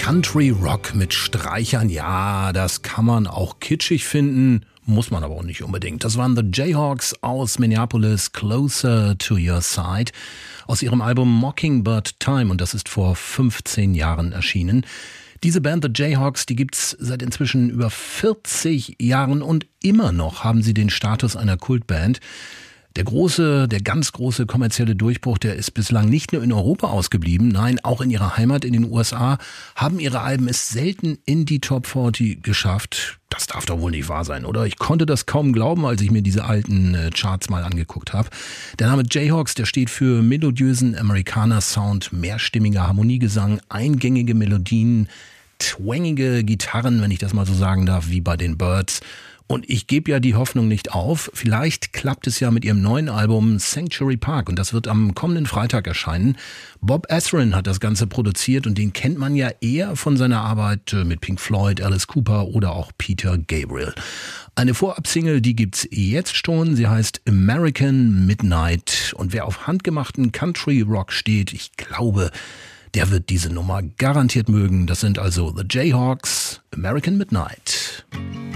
Country Rock mit Streichern, ja, das kann man auch kitschig finden, muss man aber auch nicht unbedingt. Das waren The Jayhawks aus Minneapolis, Closer to Your Side, aus ihrem Album Mockingbird Time, und das ist vor 15 Jahren erschienen. Diese Band The Jayhawks, die gibt's seit inzwischen über 40 Jahren und immer noch haben sie den Status einer Kultband. Der ganz große kommerzielle Durchbruch, der ist bislang nicht nur in Europa ausgeblieben, nein, auch in ihrer Heimat in den USA haben ihre Alben es selten in die Top 40 geschafft. Das darf doch wohl nicht wahr sein, oder? Ich konnte das kaum glauben, als ich mir diese alten Charts mal angeguckt habe. Der Name Jayhawks, der steht für melodiösen Amerikaner-Sound, mehrstimmiger Harmoniegesang, eingängige Melodien, twangige Gitarren, wenn ich das mal so sagen darf, wie bei den Byrds. Und ich gebe ja die Hoffnung nicht auf. Vielleicht klappt es ja mit ihrem neuen Album Sanctuary Park. Und das wird am kommenden Freitag erscheinen. Bob Ezrin hat das Ganze produziert und den kennt man ja eher von seiner Arbeit mit Pink Floyd, Alice Cooper oder auch Peter Gabriel. Eine Vorabsingle, die gibt's jetzt schon. Sie heißt American Midnight. Und wer auf handgemachten Country Rock steht, ich glaube, der wird diese Nummer garantiert mögen. Das sind also The Jayhawks, American Midnight.